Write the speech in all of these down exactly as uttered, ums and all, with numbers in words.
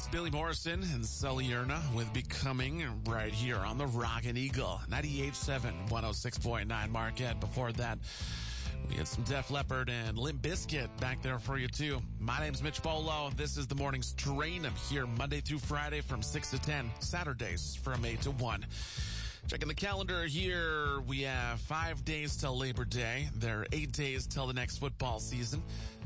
It's Billy Morrison and Sully Erna with Becoming right here on the Rockin' Eagle. ninety-eight point seven, one oh six point nine Marquette. Before that, we had some Def Leppard and Limp Bizkit back there for you, too. My name's Mitch Bolo. This is the morning's train. I'm here Monday through Friday from six to ten, Saturdays from eight to one. Checking the calendar here, we have five days till Labor Day. There are eight days till the next football season.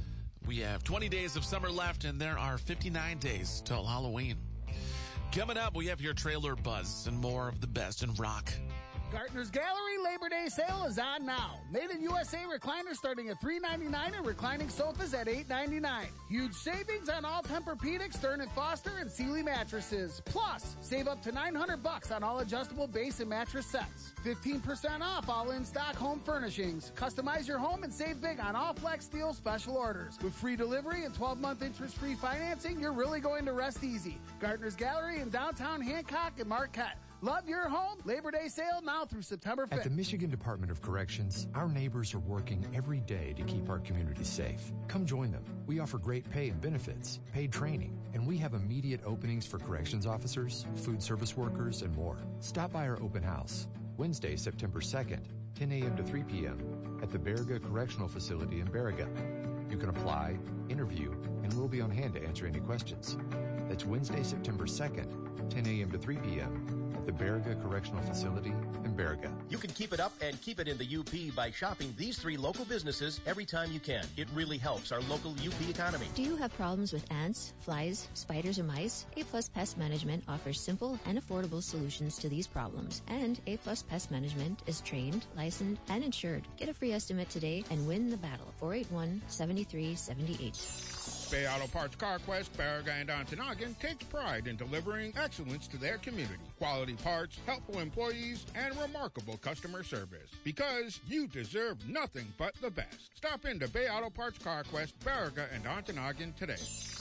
We have twenty days of summer left, and there are fifty-nine days till Halloween. Coming up, we have your trailer buzz and more of the best in rock. Gartner's Gallery Labor Day sale is on now. Made in U S A recliners starting at three ninety-nine and reclining sofas at eight ninety-nine. Huge savings on all Tempur-Pedic, Stearns and Foster, and Sealy mattresses. Plus, save up to nine hundred bucks on all adjustable base and mattress sets. fifteen percent off all in-stock home furnishings. Customize your home and save big on all Flex Steel special orders. With free delivery and twelve-month interest-free financing, you're really going to rest easy. Gartner's Gallery in downtown Hancock and Marquette. Love your home. Labor Day sale now through September fifth. At the Michigan Department of Corrections, our neighbors are working every day to keep our community safe. Come join them. We offer great pay and benefits, paid training, and we have immediate openings for corrections officers, food service workers, and more. Stop by our open house, Wednesday, September second, ten a.m. to three p.m. at the Baraga Correctional Facility in Baraga. You can apply, interview, and we'll be on hand to answer any questions. That's Wednesday, September second, ten a.m. to three p.m. at the Baraga Correctional Facility in Baraga. You can keep it up and keep it in the U P by shopping these three local businesses every time you can. It really helps our local U P economy. Do you have problems with ants, flies, spiders, or mice? A-Plus Pest Management offers simple and affordable solutions to these problems. And A-Plus Pest Management is trained, licensed, and insured. Get a free estimate today and win the battle. four eight one, seven three seven eight. Bay Auto Parts CarQuest, Baraga, and Ontonagon takes pride in delivering excellence to their community. Quality parts, helpful employees, and remarkable customer service. Because you deserve nothing but the best. Stop into Bay Auto Parts CarQuest, Baraga, and Ontonagon today.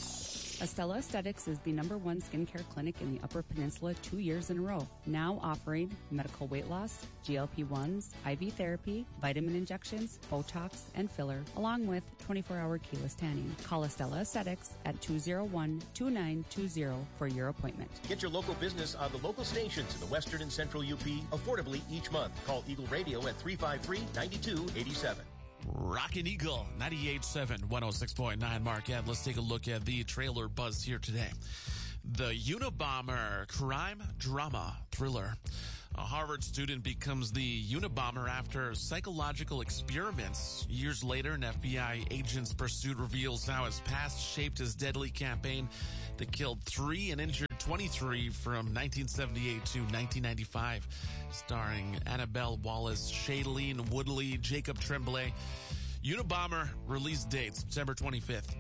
Estella Aesthetics is the number one skincare clinic in the Upper Peninsula two years in a row. Now offering medical weight loss, G L P ones, I V therapy, vitamin injections, Botox, and filler, along with twenty-four hour keyless tanning. Call Estella Aesthetics at two oh one, two nine two oh for your appointment. Get your local business on the local stations in the Western and Central U P affordably each month. Call Eagle Radio at three five three, nine two eight seven. Rockin' Eagle, ninety-eight point seven, one oh six point nine Marquette. Let's take a look at the trailer buzz here today. The Unabomber crime drama thriller. A Harvard student becomes the Unabomber after psychological experiments. Years later, an F B I agent's pursuit reveals how his past shaped his deadly campaign that killed three and injured twenty-three from nineteen seventy-eight to nineteen ninety-five. Starring Annabelle Wallace, Shailene Woodley, Jacob Tremblay. Unabomber, release date September twenty-fifth.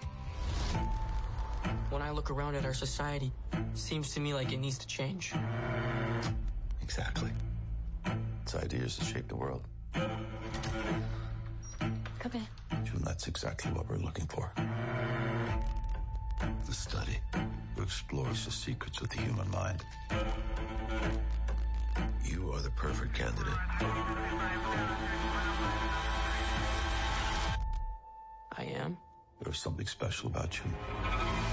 When I look around at our society, it seems to me like it needs to change. Exactly. Its ideas that shape the world. Okay. June, that's exactly what we're looking for. The study who explores the secrets of the human mind. You are the perfect candidate. I am? There's something special about you.